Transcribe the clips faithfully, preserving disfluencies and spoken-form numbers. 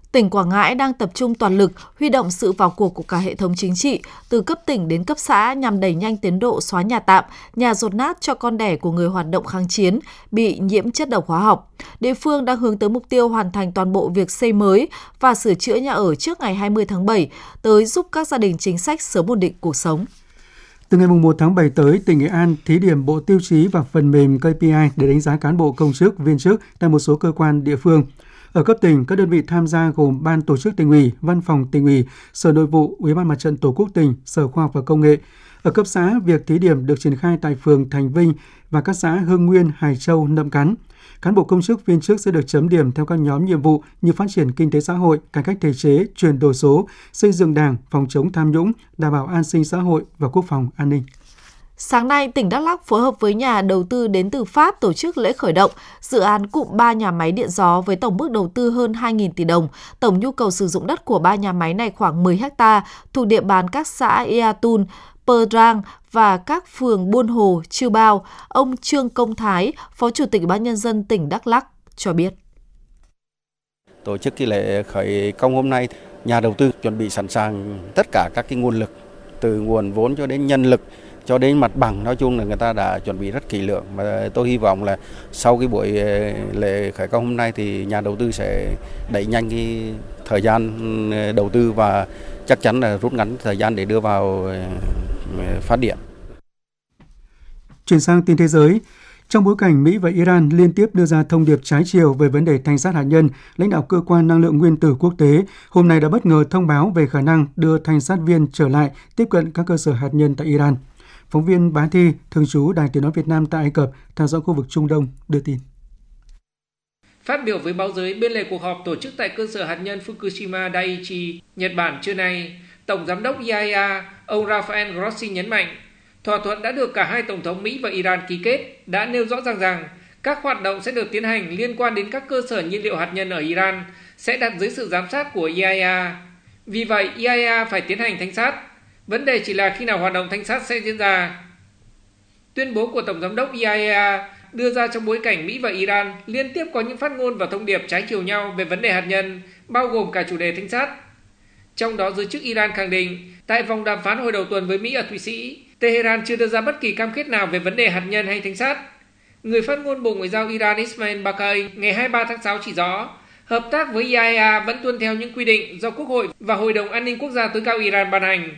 Tỉnh Quảng Ngãi đang tập trung toàn lực, huy động sự vào cuộc của cả hệ thống chính trị, từ cấp tỉnh đến cấp xã nhằm đẩy nhanh tiến độ xóa nhà tạm, nhà dột nát cho con đẻ của người hoạt động kháng chiến bị nhiễm chất độc hóa học. Địa phương đang hướng tới mục tiêu hoàn thành toàn bộ việc xây mới và sửa chữa nhà ở trước ngày hai mươi tháng bảy, tới giúp các gia đình chính sách sớm ổn định cuộc sống. Từ ngày một tháng bảy tới, tỉnh Nghệ An thí điểm bộ tiêu chí và phần mềm ca pê i để đánh giá cán bộ công chức, viên chức tại một số cơ quan địa phương. Ở cấp tỉnh, các đơn vị tham gia gồm Ban Tổ chức Tỉnh ủy, Văn phòng Tỉnh ủy, Sở Nội vụ, Ủy ban Mặt trận Tổ quốc tỉnh, Sở Khoa học và Công nghệ. Ở cấp xã, việc thí điểm được triển khai tại phường Thành Vinh và các xã Hưng Nguyên, Hải Châu, Nậm Cắn. Cán bộ công chức, viên chức sẽ được chấm điểm theo các nhóm nhiệm vụ như phát triển kinh tế xã hội, cải cách thể chế, chuyển đổi số, xây dựng Đảng, phòng chống tham nhũng, đảm bảo an sinh xã hội và quốc phòng an ninh. Sáng nay, tỉnh Đắk Lắk phối hợp với nhà đầu tư đến từ Pháp tổ chức lễ khởi động dự án cụm ba nhà máy điện gió với tổng mức đầu tư hơn hai nghìn tỷ đồng. Tổng nhu cầu sử dụng đất của ba nhà máy này khoảng mười héc ta, thuộc địa bàn các xã Ea Tun, Pơ Drang và các phường Buôn Hồ, Chư Bao. Ông Trương Công Thái, Phó Chủ tịch Ủy ban Nhân dân tỉnh Đắk Lắk cho biết. Tổ chức cái lễ khởi công hôm nay, nhà đầu tư chuẩn bị sẵn sàng tất cả các cái nguồn lực, từ nguồn vốn cho đến nhân lực, cho đến mặt bằng, nói chung là người ta đã chuẩn bị rất kỹ lưỡng. Mà tôi hy vọng là sau cái buổi lễ khởi công hôm nay thì nhà đầu tư sẽ đẩy nhanh cái thời gian đầu tư và chắc chắn là rút ngắn thời gian để đưa vào phát điện. Chuyển sang tin thế giới. Trong bối cảnh Mỹ và Iran liên tiếp đưa ra thông điệp trái chiều về vấn đề thanh sát hạt nhân, lãnh đạo cơ quan năng lượng nguyên tử quốc tế hôm nay đã bất ngờ thông báo về khả năng đưa thanh sát viên trở lại tiếp cận các cơ sở hạt nhân tại Iran. Phóng viên Bá Thi, thường trú Đài Tiếng nói Việt Nam tại Ai Cập, theo dõi khu vực Trung Đông, đưa tin. Phát biểu với báo giới bên lề cuộc họp tổ chức tại cơ sở hạt nhân Fukushima Daiichi, Nhật Bản trưa nay, Tổng giám đốc i a e a, ông Rafael Grossi nhấn mạnh, thỏa thuận đã được cả hai tổng thống Mỹ và Iran ký kết đã nêu rõ ràng rằng các hoạt động sẽ được tiến hành liên quan đến các cơ sở nhiên liệu hạt nhân ở Iran sẽ đặt dưới sự giám sát của i a e a. Vì vậy, i a e a phải tiến hành thanh sát. Vấn đề chỉ là khi nào hoạt động thanh sát sẽ diễn ra. Tuyên bố của Tổng giám đốc i a e a đưa ra trong bối cảnh Mỹ và Iran liên tiếp có những phát ngôn và thông điệp trái chiều nhau về vấn đề hạt nhân, bao gồm cả chủ đề thanh sát. Trong đó, giới chức Iran khẳng định, tại vòng đàm phán hồi đầu tuần với Mỹ ở Thụy Sĩ, Tehran chưa đưa ra bất kỳ cam kết nào về vấn đề hạt nhân hay thanh sát. Người phát ngôn Bộ Ngoại giao Iran Ismail Baqai ngày hai mươi ba tháng sáu chỉ rõ, hợp tác với i a e a vẫn tuân theo những quy định do Quốc hội và Hội đồng An ninh Quốc gia tối cao Iran ban hành.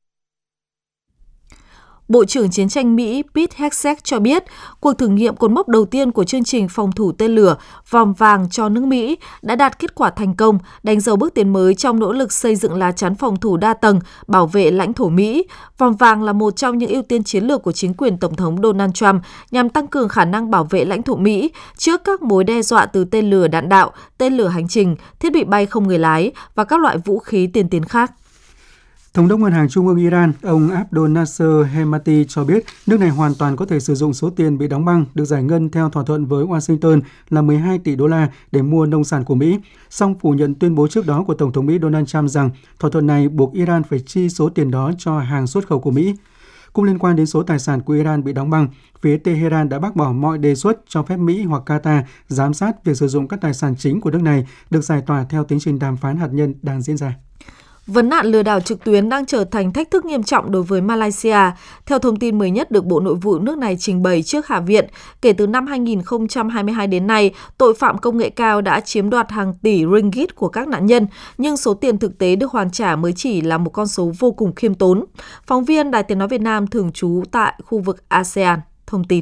Bộ trưởng Chiến tranh Mỹ Pete Hegseth cho biết, cuộc thử nghiệm cột mốc đầu tiên của chương trình phòng thủ tên lửa vòm vàng cho nước Mỹ đã đạt kết quả thành công, đánh dấu bước tiến mới trong nỗ lực xây dựng lá chắn phòng thủ đa tầng, bảo vệ lãnh thổ Mỹ. Vòm vàng là một trong những ưu tiên chiến lược của chính quyền Tổng thống Donald Trump nhằm tăng cường khả năng bảo vệ lãnh thổ Mỹ trước các mối đe dọa từ tên lửa đạn đạo, tên lửa hành trình, thiết bị bay không người lái và các loại vũ khí tiên tiến khác. Thống đốc Ngân hàng Trung ương Iran, ông Abdol Nasser Hemati cho biết nước này hoàn toàn có thể sử dụng số tiền bị đóng băng được giải ngân theo thỏa thuận với Washington là mười hai tỷ đô la để mua nông sản của Mỹ, song phủ nhận tuyên bố trước đó của Tổng thống Mỹ Donald Trump rằng thỏa thuận này buộc Iran phải chi số tiền đó cho hàng xuất khẩu của Mỹ. Cũng liên quan đến số tài sản của Iran bị đóng băng, phía Tehran đã bác bỏ mọi đề xuất cho phép Mỹ hoặc Qatar giám sát việc sử dụng các tài sản chính của nước này được giải tỏa theo tiến trình đàm phán hạt nhân đang diễn ra. Vấn nạn lừa đảo trực tuyến đang trở thành thách thức nghiêm trọng đối với Malaysia. Theo thông tin mới nhất được Bộ Nội vụ nước này trình bày trước Hạ viện, kể từ năm hai nghìn không trăm hai mươi hai đến nay, tội phạm công nghệ cao đã chiếm đoạt hàng tỷ ringgit của các nạn nhân, nhưng số tiền thực tế được hoàn trả mới chỉ là một con số vô cùng khiêm tốn. Phóng viên Đài Tiếng nói Việt Nam thường trú tại khu vực a sê an thông tin.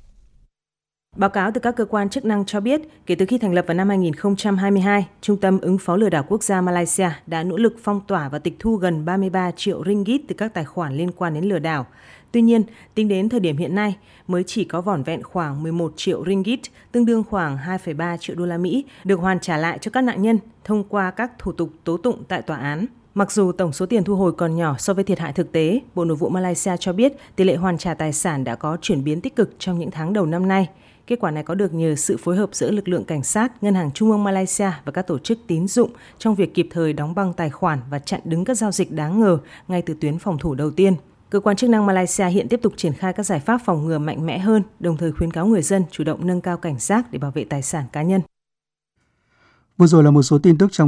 Báo cáo từ các cơ quan chức năng cho biết, kể từ khi thành lập vào năm hai nghìn không trăm hai mươi hai, Trung tâm ứng phó lừa đảo quốc gia Malaysia đã nỗ lực phong tỏa và tịch thu gần ba mươi ba triệu ringgit từ các tài khoản liên quan đến lừa đảo. Tuy nhiên, tính đến thời điểm hiện nay, mới chỉ có vỏn vẹn khoảng mười một triệu ringgit, tương đương khoảng hai phẩy ba triệu đô la Mỹ, được hoàn trả lại cho các nạn nhân thông qua các thủ tục tố tụng tại tòa án. Mặc dù tổng số tiền thu hồi còn nhỏ so với thiệt hại thực tế, Bộ Nội vụ Malaysia cho biết tỷ lệ hoàn trả tài sản đã có chuyển biến tích cực trong những tháng đầu năm nay. Kết quả này có được nhờ sự phối hợp giữa lực lượng cảnh sát, Ngân hàng Trung ương Malaysia và các tổ chức tín dụng trong việc kịp thời đóng băng tài khoản và chặn đứng các giao dịch đáng ngờ ngay từ tuyến phòng thủ đầu tiên. Cơ quan chức năng Malaysia hiện tiếp tục triển khai các giải pháp phòng ngừa mạnh mẽ hơn, đồng thời khuyến cáo người dân chủ động nâng cao cảnh giác để bảo vệ tài sản cá nhân. Vừa rồi là một số tin tức trong